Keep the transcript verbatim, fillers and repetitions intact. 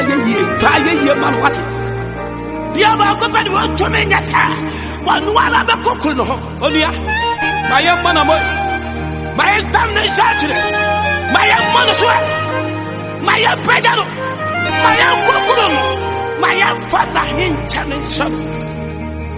ye fa ye ye man what dia ba ko pedi won to me nyasa won wala be kokuru no onia ma ye mana mo ma ye tam ne shachire ma ye mana so ma ye pejaro ma ye kokuru ma ye fa na hin challenge